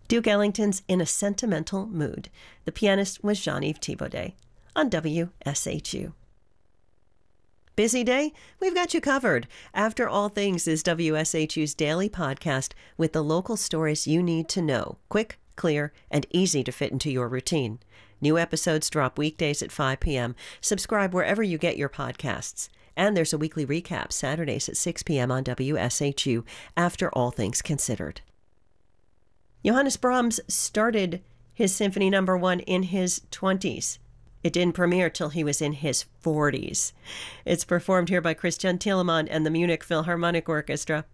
Duke Ellington's In a Sentimental Mood. The pianist was Jean-Yves Thibaudet on WSHU. Busy day? We've got you covered. After All Things is WSHU's daily podcast with the local stories you need to know. Quick, clear, and easy to fit into your routine. New episodes drop weekdays at 5 p.m. Subscribe wherever you get your podcasts. And there's a weekly recap Saturdays at 6 p.m. on WSHU after All Things Considered. Johannes Brahms started his Symphony No. 1 in his 20s. It didn't premiere till he was in his 40s. It's performed here by Christian Thielemann and the Munich Philharmonic Orchestra.